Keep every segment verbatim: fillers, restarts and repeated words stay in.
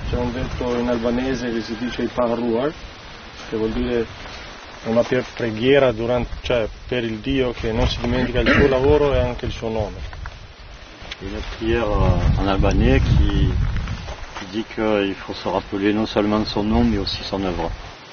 c'è un detto in albanese che si dice il panruar, che vuol dire una preghiera durante, cioè, per il Dio che non si dimentica il suo lavoro e anche il suo nome. Une prière en albanais qui, qui dit qu'il faut se rappeler non seulement de son nom mais aussi son œuvre.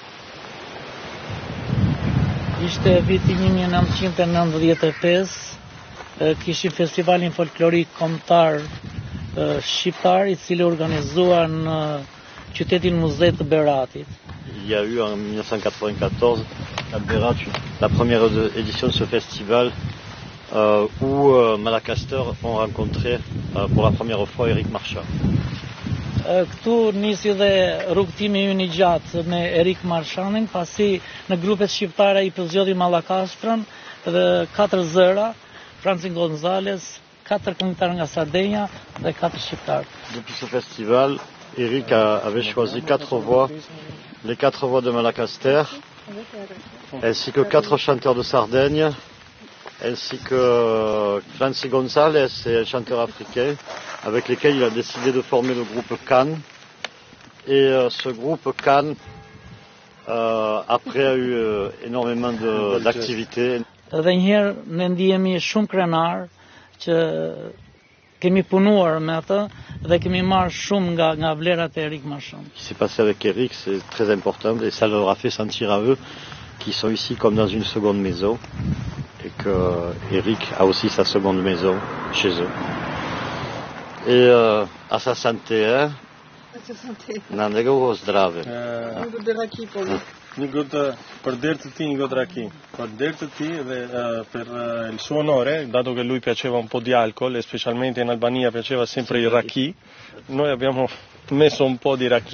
Ishte viti mille neuf cent nëntëdhjetë e pesë, kishim festivalin folklorik kombëtar shqiptar i cili organizuar në qytetin Muze të Beratit. Il y a eu en mille neuf cent quatre-vingt-quatorze à Berat la première édition de ce festival euh, où euh, Malacaster ont rencontré euh, pour la première fois Eric Marchand. Këtu nisi dhe rrugtimi ynë i gjatë me Erik Marchandin, pasi në grupet shqiptare i përzgjodhi Malakastrën dhe katër zëra, Franci Gonzales, katër këngëtar nga Sardenja dhe katër shqiptar. Depuis ce festival, Eric a, avait choisi quatre voix, les quatre voix de Malacaster, ainsi que quatre chanteurs de Sardaigne, ainsi que Franci Gonzales, un chanteur africain, avec lesquels il a décidé de former le groupe Can. Et euh, ce groupe Can, euh, après, a eu euh, énormément d'activités. Dhe njëherë ne ndihemi shumë krenar që kemi punuar me atë dhe kemi marrë shumë nga nga vlerat e Erik Marchand. Ce qui s'est passé avec Eric, c'est très important et ça leur a fait sentir à eux qu'ils sont ici comme dans une seconde maison et que Eric a aussi sa seconde maison chez eux. Et euh, à sa santé, hein? À sa santé. Na ndegovo zdrave. Një gotë raki po. Një gotë për derë të ti, një gotë raki. Per derë të ti dhe uh, per uh, il suo onore, dato che lui piaceva un po' di alcol e specialmente in Albania piaceva sempre il raki, noi abbiamo messo un po' di raki